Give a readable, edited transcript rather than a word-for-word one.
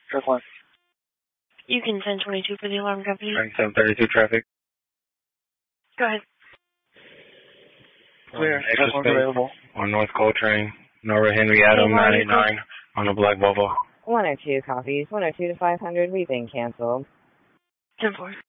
Truck 1. You can send 22 for the alarm company. Train 732 traffic. Go ahead. Clear. Truck 1's available. On North Coltrane, Nora Henry Adam 989 on a black Volvo. 102 copies. 102 to 500. We've been canceled. 10-4.